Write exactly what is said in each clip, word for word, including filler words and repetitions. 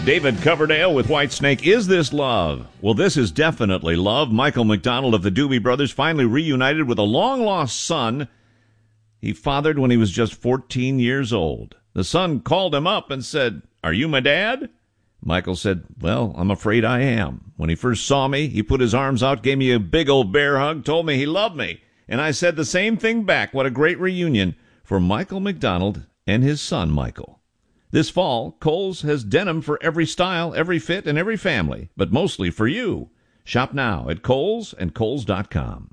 David Coverdale with Whitesnake. Is this love? Well, this is definitely love. Michael McDonald of the Doobie Brothers finally reunited with a long-lost son he fathered when he was just fourteen years old. The son called him up and said, "Are you my dad?" Michael said, "Well, I'm afraid I am. When he first saw me, he put his arms out, gave me a big old bear hug, told me he loved me. And I said the same thing back. What a great reunion for Michael McDonald and his son, Michael." This fall, Kohl's has denim for every style, every fit, and every family, but mostly for you. Shop now at Kohl's and Kohl's dot com.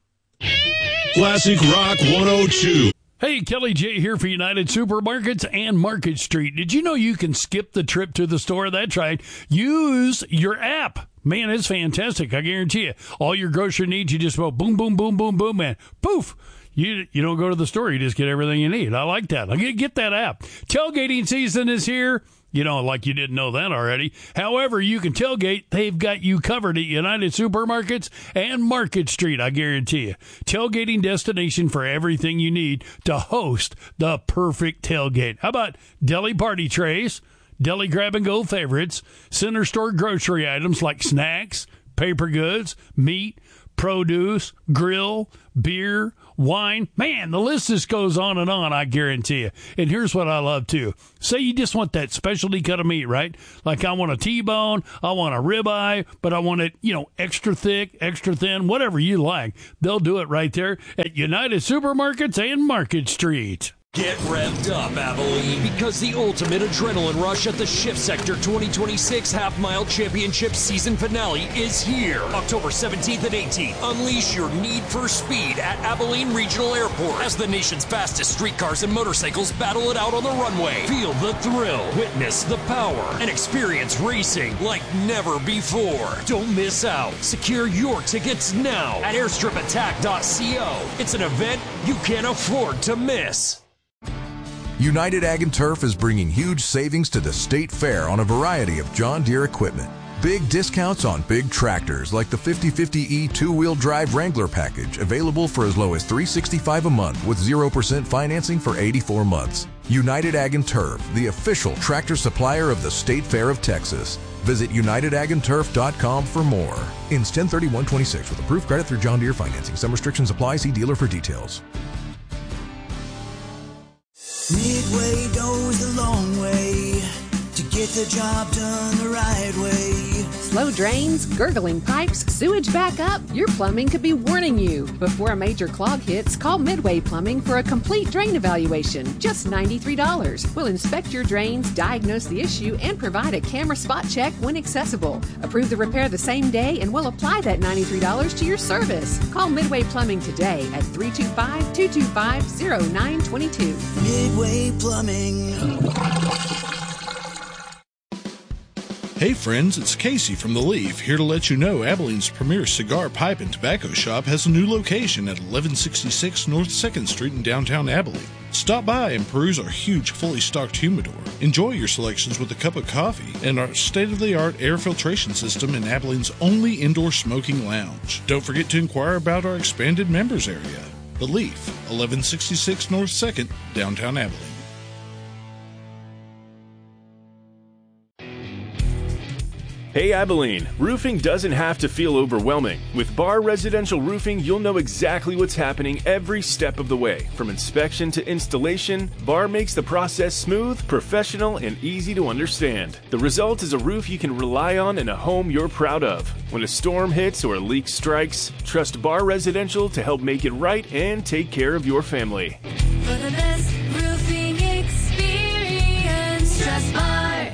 Classic Rock one oh two. Hey, Kelly J here for United Supermarkets and Market Street. Did you know you can skip the trip to the store? That's right. Use your app. Man, it's fantastic. I guarantee you. All your grocery needs, you just go boom, boom, boom, boom, boom, man. Poof. You you don't go to the store. You just get everything you need. I like that. I get, get that app. Tailgating season is here. You know, like you didn't know that already. However, you can tailgate. They've got you covered at United Supermarkets and Market Street, I guarantee you. Tailgating destination for everything you need to host the perfect tailgate. How about deli party trays, deli grab-and-go favorites, center store grocery items like snacks, paper goods, meat, produce, grill, beer, wine. Man, the list just goes on and on, I guarantee you. And here's what I love, too. Say you just want that specialty cut of meat, right? Like I want a T-bone, I want a ribeye, but I want it, you know, extra thick, extra thin, whatever you like. They'll do it right there at United Supermarkets and Market Street. Get revved up, Abilene, because the ultimate adrenaline rush at the Shift Sector twenty twenty-six Half-Mile Championship season finale is here. October seventeenth and eighteenth. Unleash your need for speed at Abilene Regional Airport as the nation's fastest streetcars and motorcycles battle it out on the runway. Feel the thrill, witness the power, and experience racing like never before. Don't miss out. Secure your tickets now at airstrip attack dot co. It's an event you can't afford to miss. United Ag and Turf is bringing huge savings to the State Fair on a variety of John Deere equipment. Big discounts on big tractors like the fifty fifty E two-wheel drive Wrangler package, available for as low as three hundred sixty-five dollars a month with zero percent financing for eighty-four months. United Ag and Turf, the official tractor supplier of the State Fair of Texas. Visit united ag and turf dot com for more. Ends ten thirty-one twenty-six with approved credit through John Deere financing. Some restrictions apply. See dealer for details. Midway goes the long way to get the job done the right way. Slow drains, gurgling pipes, sewage backup, your plumbing could be warning you. Before a major clog hits, call Midway Plumbing for a complete drain evaluation. Just ninety-three dollars. We'll inspect your drains, diagnose the issue, and provide a camera spot check when accessible. Approve the repair the same day, and we'll apply that ninety-three dollars to your service. Call Midway Plumbing today at three two five, two two five, zero nine two two. Midway Plumbing. Hey friends, it's Casey from The Leaf, here to let you know Abilene's premier cigar, pipe, and tobacco shop has a new location at eleven sixty-six North second Street in downtown Abilene. Stop by and peruse our huge, fully stocked humidor. Enjoy your selections with a cup of coffee and our state-of-the-art air filtration system in Abilene's only indoor smoking lounge. Don't forget to inquire about our expanded members area. The Leaf, eleven sixty-six North second, downtown Abilene. Hey Abilene, roofing doesn't have to feel overwhelming. With Barr Residential Roofing, you'll know exactly what's happening every step of the way. From inspection to installation, Barr makes the process smooth, professional, and easy to understand. The result is a roof you can rely on and a home you're proud of. When a storm hits or a leak strikes, trust Barr Residential to help make it right and take care of your family. For the best roofing experience, trust Barr.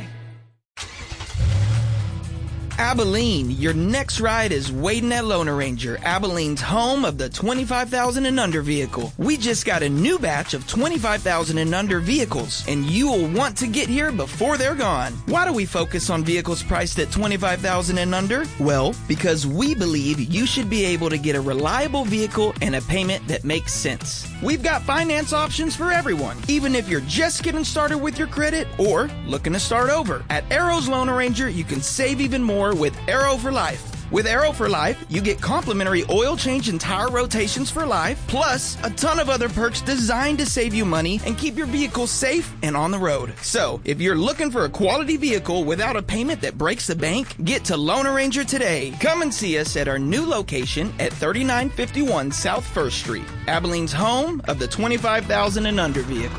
Abilene, your next ride is waiting at Loner Ranger, Abilene's home of the twenty-five thousand and under vehicle. We just got a new batch of twenty-five thousand and under vehicles, and you will want to get here before they're gone. Why do we focus on vehicles priced at twenty-five thousand and under? Well, because we believe you should be able to get a reliable vehicle and a payment that makes sense. We've got finance options for everyone, even if you're just getting started with your credit or looking to start over. At Arrow's Loner Ranger, you can save even more with Arrow for Life. With Aero for Life, you get complimentary oil change and tire rotations for life, plus a ton of other perks designed to save you money and keep your vehicle safe and on the road. So, if you're looking for a quality vehicle without a payment that breaks the bank, get to Lone Ranger today. Come and see us at our new location at thirty-nine fifty-one South First Street, Abilene's home of the twenty-five thousand and under vehicle.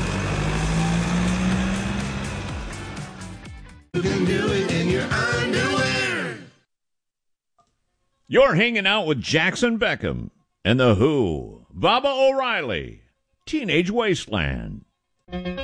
You can do it in your underwear. You're hanging out with Jackson Beckham and The Who, Baba O'Reilly, Teenage Wasteland.